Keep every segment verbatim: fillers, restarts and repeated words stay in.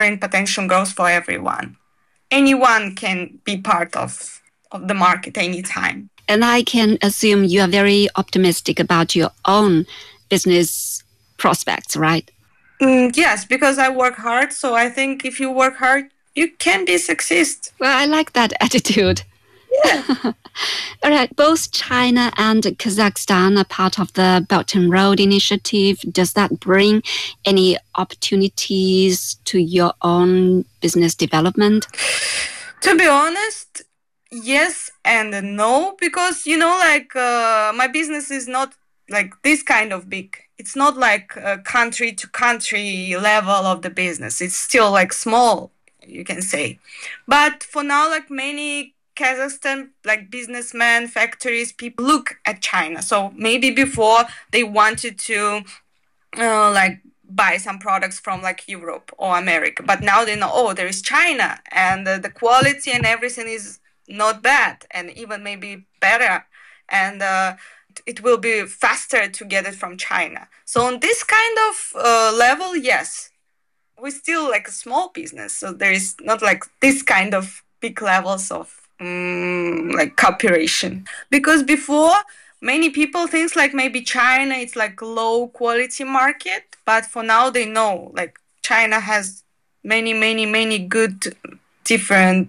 and potential growth for everyone. Anyone can be part of, of the market anytime. And I can assume you are very optimistic about your own business prospects, right? Mm, yes, because I work hard. So I think if you work hard, you can be success. Well, I like that attitude. Yeah. All right. Both China and Kazakhstan are part of the Belt and Road Initiative. Does that bring any opportunities to your own business development? To be honest, yes and no, because, you know, like uh, my business is not like this kind of big. It's not like a country to country level of the business. It's still like small, you can say. But for now, like many Kazakhstan, like businessmen, factories, people look at China. So maybe before they wanted to uh, like buy some products from like Europe or America, but now they know, oh, there is China, and uh, the quality and everything is not bad, and even maybe better, and uh, it will be faster to get it from China. So on this kind of uh, level, yes, we're still like a small business, so there is not like this kind of big levels of um, like cooperation. Because before, many people think like maybe China it's like low quality market, but for now they know like China has many, many, many good different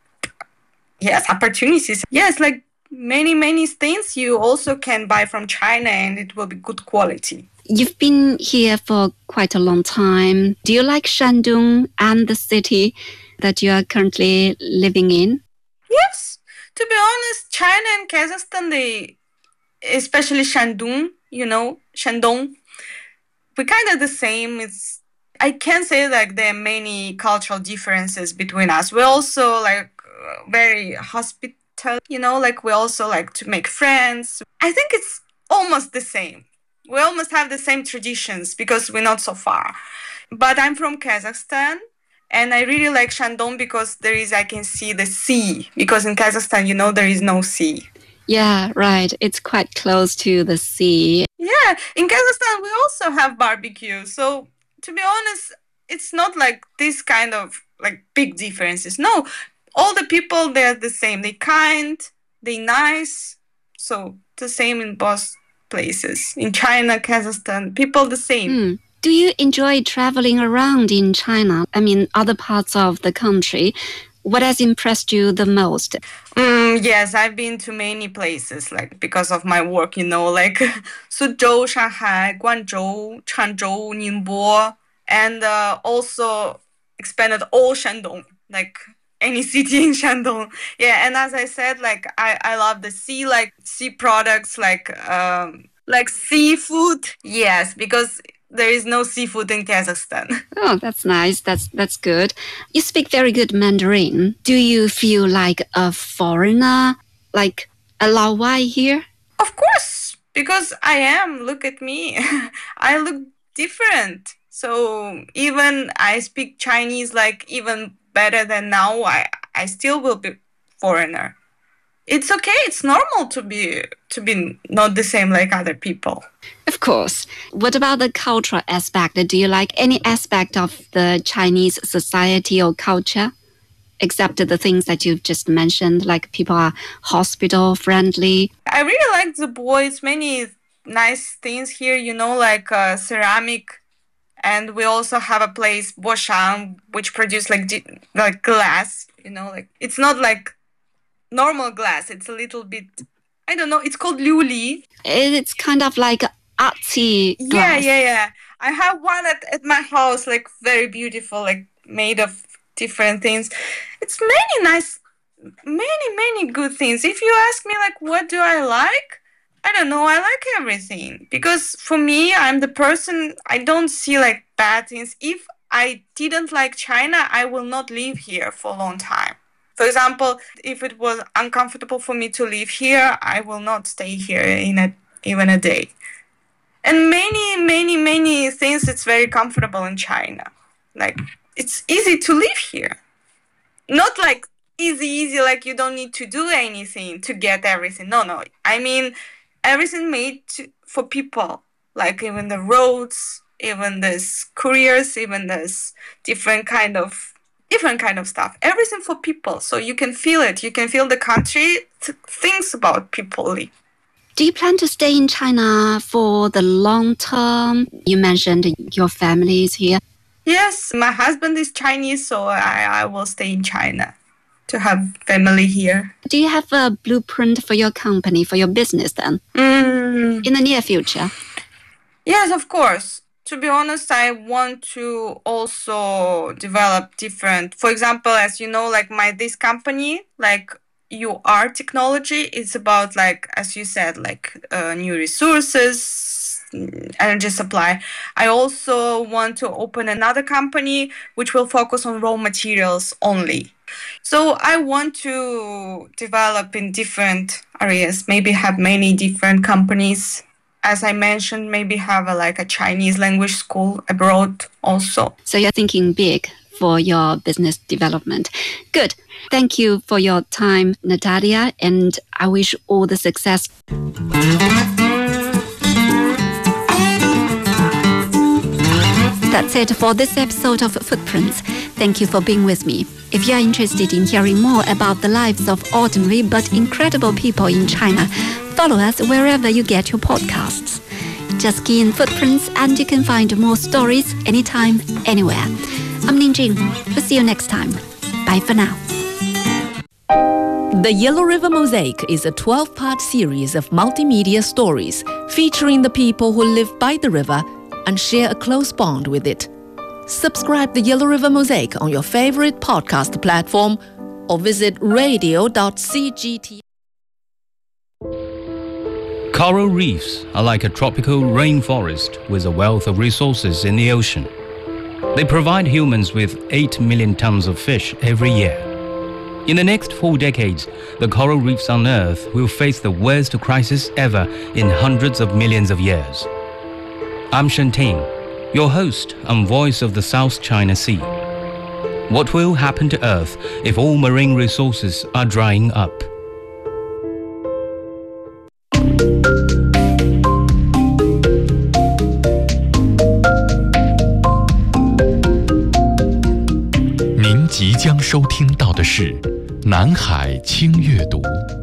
yes opportunities. Yes, like many, many things you also can buy from China, and it will be good quality. You've been here for quite a long time. Do you like Shandong and the city that you are currently living in? Yes. To be honest, China and Kazakhstan, they, especially Shandong, you know, Shandong, we're kind of the same. It's I can say like there are many cultural differences between us. We're also like very hospitable, you know, like we also like to make friends. I think it's almost the same. We almost have the same traditions because we're not so far. But I'm from Kazakhstan, and I really like Shandong because there is, I can see the sea. Because in Kazakhstan, you know, there is no sea. Yeah, right. It's quite close to the sea. Yeah, in Kazakhstan, we also have barbecue. So to be honest, it's not like this kind of like big differences. No, all the people, they're the same. They kind, they nice. So the same in both places. In China, Kazakhstan, people the same. Hmm. Do you enjoy traveling around in China? I mean, other parts of the country. What has impressed you the most? Mm, yes, I've been to many places, like because of my work, you know, like Suzhou, Shanghai, Guangzhou, Changzhou, Ningbo, and uh, also expanded all Shandong, like any city in Shandong. Yeah, and as I said, like I, I love the sea, like sea products, like um, like seafood. Yes, because there is no seafood in Kazakhstan. Oh, that's nice. That's that's good. You speak very good Mandarin. Do you feel like a foreigner, like a Laowai here? Of course, because I am. Look at me. I look different. So even I speak Chinese like even better than now, I, I still will be foreigner. It's okay. It's normal to be to be not the same like other people. Of course. What about the cultural aspect? Do you like any aspect of the Chinese society or culture? Except the things that you've just mentioned, like people are hospital friendly. I really like the boys. Many nice things here, you know, like uh, ceramic, and we also have a place Boshang, which produce like di- like glass. You know, like it's not like normal glass. It's a little bit, I don't know. It's called Liuli. It's kind of like artsy glass. Yeah, yeah, yeah. I have one at, at my house, like very beautiful, like made of different things. It's many nice, many, many good things. If you ask me, like, what do I like? I don't know. I like everything because for me, I'm the person, I don't see like bad things. If I didn't like China, I will not live here for a long time. For example, if it was uncomfortable for me to live here, I will not stay here in a, even a day. And many, many, many things, it's very comfortable in China. Like, it's easy to live here. Not like easy, easy, like you don't need to do anything to get everything. No, no. I mean, everything made to, for people. Like even the roads, even there's couriers, even there's different kind of different kind of stuff. Everything for people, so you can feel it. You can feel the country th- thinks about people. Do you plan to stay in China for the long term? You mentioned your family is here. Yes, my husband is Chinese, so I, I will stay in China to have family here. Do you have a blueprint for your company, for your business then? Mm. In the near future? Yes, of course. To be honest, I want to also develop different, for example, as you know, like my this company, like U R technology, it's about like, as you said, like uh, new resources, energy supply. I also want to open another company which will focus on raw materials only. So I want to develop in different areas, maybe have many different companies. As I mentioned, maybe have a, like a Chinese language school abroad also. So you're thinking big for your business development. Good. Thank you for your time, Natalia, and I wish all the success. That's it for this episode of Footprints. Thank you for being with me. If you are interested in hearing more about the lives of ordinary but incredible people in China, follow us wherever you get your podcasts. Just key in Footprints and you can find more stories anytime, anywhere. I'm Ningjing. We'll see you next time. Bye for now. The Yellow River Mosaic is a twelve-part series of multimedia stories featuring the people who live by the river and share a close bond with it. Subscribe the Yellow River Mosaic on your favorite podcast platform or visit radio dot c g t. Coral reefs are like a tropical rainforest with a wealth of resources in the ocean. They provide humans with eight million tons of fish every year. In the next four decades, the coral reefs on Earth will face the worst crisis ever in hundreds of millions of years. I'm Shen Ting, your host and voice of the South China Sea. What will happen to Earth if all marine resources are drying up? 您即将收听到的是南海轻阅读。